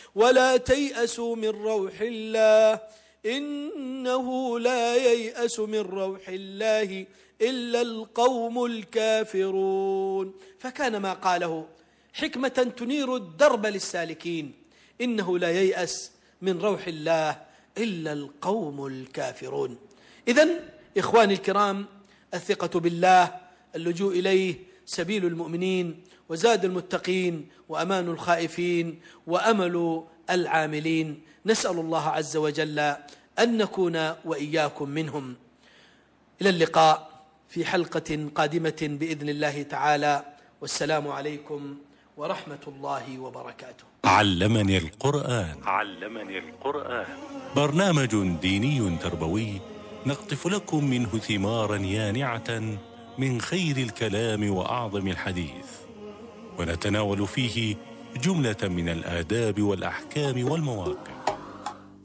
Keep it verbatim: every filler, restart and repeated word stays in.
ولا تيأسوا من روح الله إنه لا ييأس من روح الله إلا القوم الكافرون. فكان ما قاله حكمة تنير الدرب للسالكين: إنه لا ييأس من روح الله إلا القوم الكافرون. إذن إخواني الكرام، الثقة بالله، اللجوء إليه سبيل المؤمنين وزاد المتقين وأمان الخائفين وأمل العاملين. نسأل الله عز وجل أن نكون وإياكم منهم. إلى اللقاء في حلقة قادمة بإذن الله تعالى، والسلام عليكم ورحمة الله وبركاته. علمني القرآن. علمني القرآن برنامج ديني تربوي نقطف لكم منه ثمارا يانعة من خير الكلام وأعظم الحديث، ونتناول فيه جملة من الآداب والأحكام والمواقف.